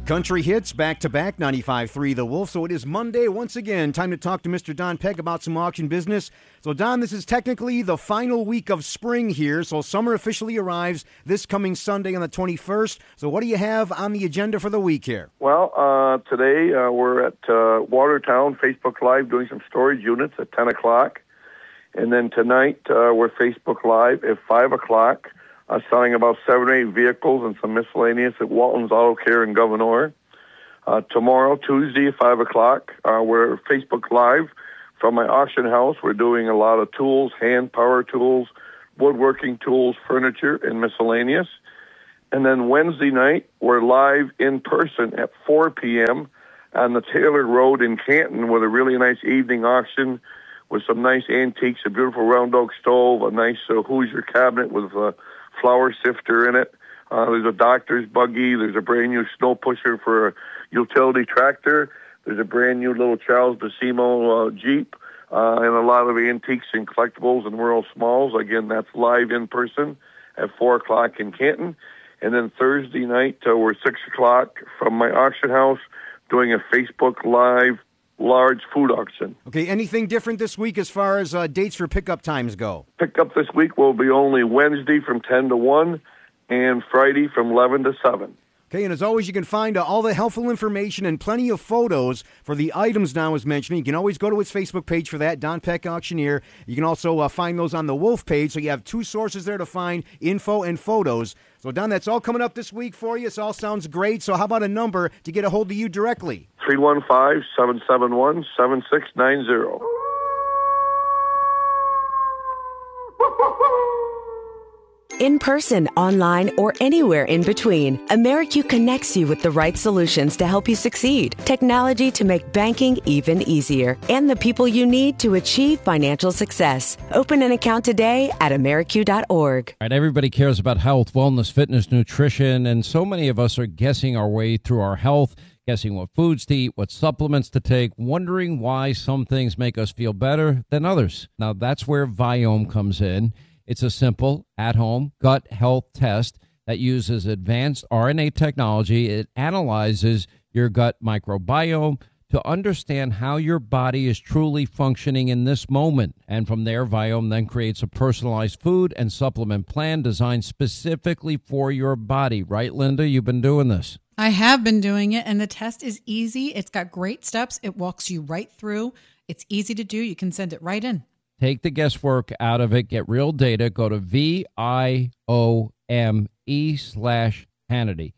Country hits back-to-back, 95.3 The Wolf. So it is Monday once again. Time to talk to Mr. Don Peck about some auction business. So, Don, this is technically the final week of spring here. So summer officially arrives this coming Sunday on the 21st. So what do you have on the agenda for the week here? Well, today we're at Watertown, Facebook Live, doing some storage units at 10 o'clock. And then tonight we're Facebook Live at 5 o'clock. Selling about 7 or 8 vehicles and some miscellaneous at Walton's Auto Care in Gouverneur. Tomorrow, Tuesday, at 5 o'clock, we're Facebook Live from my auction house. We're doing a lot of tools, hand power tools, woodworking tools, furniture, and miscellaneous. And then Wednesday night, we're live in person at 4 p.m. on the Taylor Road in Canton with a really nice evening auction with some nice antiques, a beautiful round oak stove, a nice Hoosier cabinet with flour sifter in it. There's a doctor's buggy. There's a brand new snow pusher for a utility tractor. There's a brand new little Charles Basimo Jeep, and a lot of antiques and collectibles and World Smalls. Again, that's live in person at 4 o'clock in Canton. And then Thursday night, we're 6 o'clock from my auction house doing a Facebook Live large food auction. Okay, anything different this week as far as dates for pickup times go? Pickup this week will be only Wednesday from 10 to 1 and Friday from 11 to 7. Okay, and as always, you can find all the helpful information and plenty of photos for the items Don was mentioning. You can always go to his Facebook page for that, Don Peck Auctioneer. You can also find those on the Wolf page, so you have two sources there to find info and photos. So, Don, that's all coming up this week for you. It all sounds great. So how about a number to get a hold of you directly? 315-771-7690. In person, online, or anywhere in between, Americu connects you with the right solutions to help you succeed. Technology to make banking even easier. And the people you need to achieve financial success. Open an account today at Americu.org. All right, everybody cares about health, wellness, fitness, nutrition, and so many of us are guessing our way through our health, guessing what foods to eat, what supplements to take, wondering why some things make us feel better than others. Now, that's where Viome comes in. It's a simple, at-home gut health test that uses advanced RNA technology. It analyzes your gut microbiome to understand how your body is truly functioning in this moment. And from there, Viome then creates a personalized food and supplement plan designed specifically for your body. Right, Linda? You've been doing this. I have been doing it, and the test is easy. It's got great steps. It walks you right through. It's easy to do. You can send it right in. Take the guesswork out of it. Get real data. Go to VIOME/Hannity.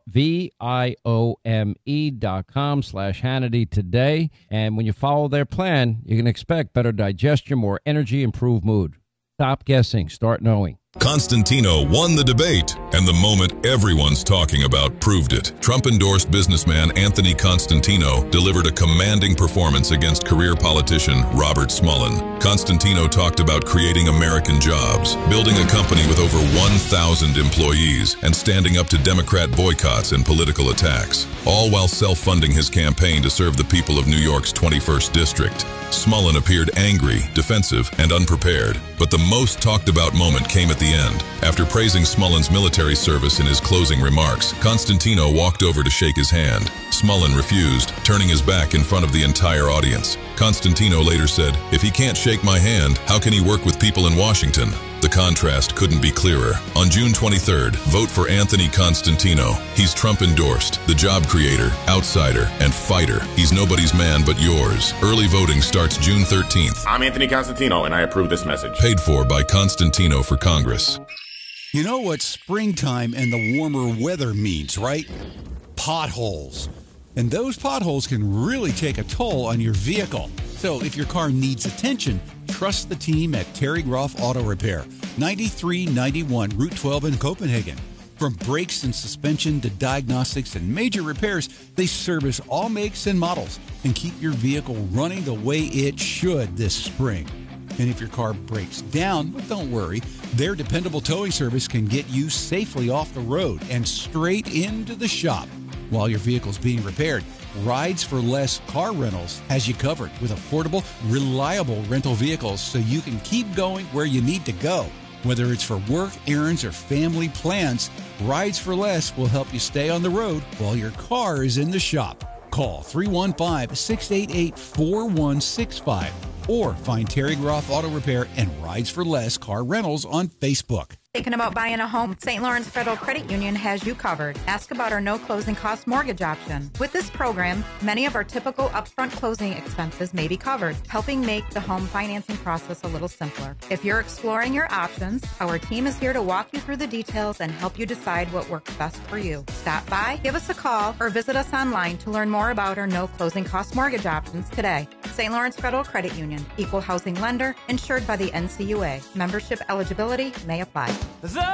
VIOME.com/Hannity today. And when you follow their plan, you can expect better digestion, more energy, improved mood. Stop guessing. Start knowing. Constantino won the debate, and the moment everyone's talking about proved it. Trump-endorsed businessman Anthony Constantino delivered a commanding performance against career politician Robert Smullen. Constantino talked about creating American jobs, building a company with over 1,000 employees, and standing up to Democrat boycotts and political attacks, all while self-funding his campaign to serve the people of New York's 21st District. Smullen appeared angry, defensive, and unprepared, but the most talked about moment came at the end. After praising Smullen's military service in his closing remarks, Constantino walked over to shake his hand. Smullen refused, turning his back in front of the entire audience. Constantino later said, "If he can't shake my hand, how can he work with people in Washington?" The contrast couldn't be clearer. On June 23rd, vote for Anthony Constantino. He's Trump-endorsed, the job creator, outsider, and fighter. He's nobody's man but yours. Early voting starts June 13th. I'm Anthony Constantino, and I approve this message. Paid for by Constantino for Congress. You know what springtime and the warmer weather means, right? Potholes. And those potholes can really take a toll on your vehicle. So if your car needs attention, trust the team at Terry Groff Auto Repair, 9391 Route 12 in Copenhagen. From brakes and suspension to diagnostics and major repairs, they service all makes and models and keep your vehicle running the way it should this spring. And if your car breaks down, well, don't worry. Their dependable towing service can get you safely off the road and straight into the shop. While your vehicle's being repaired, Rides for Less Car Rentals has you covered with affordable, reliable rental vehicles so you can keep going where you need to go. Whether it's for work, errands, or family plans, Rides for Less will help you stay on the road while your car is in the shop. Call 315-688-4165 or find Terry Groff Auto Repair and Rides for Less Car Rentals on Facebook. Thinking about buying a home? St. Lawrence Federal Credit Union has you covered. Ask about our no closing cost mortgage option. With this program, many of our typical upfront closing expenses may be covered, helping make the home financing process a little simpler. If you're exploring your options, our team is here to walk you through the details and help you decide what works best for you. Stop by, give us a call, or visit us online to learn more about our no closing cost mortgage options today. St. Lawrence Federal Credit Union, equal housing lender, insured by the NCUA. Membership eligibility may apply.